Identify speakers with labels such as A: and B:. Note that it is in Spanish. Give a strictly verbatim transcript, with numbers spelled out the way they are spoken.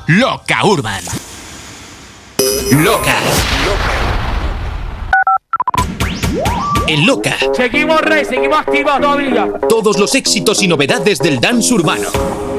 A: Loca Urban. Loca. En Loca.
B: Seguimos, rey, seguimos activos todavía.
A: Todos los éxitos y novedades del dance urbano.